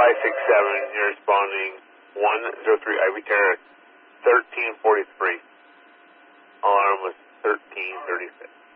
567, you're responding 103 Ivy Terrace, 1343. Alarm was 1336.